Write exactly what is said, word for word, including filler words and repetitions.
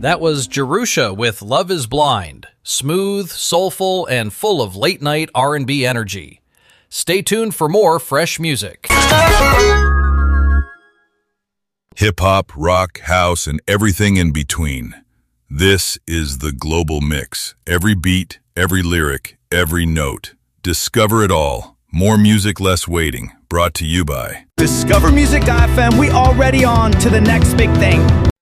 That was Jerusha with Love is Blind. Smooth, soulful, and full of late-night R and B energy. Stay tuned for more fresh music. Hip-hop, rock, house, and everything in between. This is the Global Mix. Every beat, every lyric, every note. Discover it all. More music, less waiting. Brought to you by Discover Music dot F M. We already on to the next big thing.